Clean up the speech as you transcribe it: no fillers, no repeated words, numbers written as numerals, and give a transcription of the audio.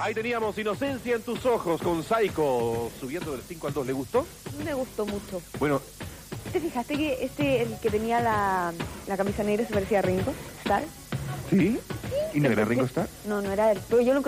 Ahí teníamos Inocencia en tus ojos con Psycho subiendo del 5 al 2. ¿Le gustó? Me gustó mucho. Bueno, ¿Te fijaste que el que tenía la camisa negra se parecía a Ringo Starr? ¿sí? ¿Y no era Ringo Starr? No, no era él. Pero yo lo